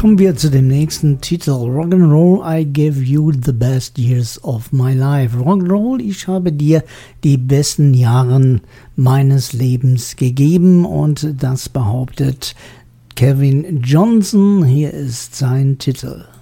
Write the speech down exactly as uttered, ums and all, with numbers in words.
Kommen wir zu dem nächsten Titel. Rock'n'Roll, I gave you the best years of my life. Rock'n'Roll, ich habe dir die besten Jahre meines Lebens gegeben, und das behauptet Kevin Johnson. Hier ist sein Titel.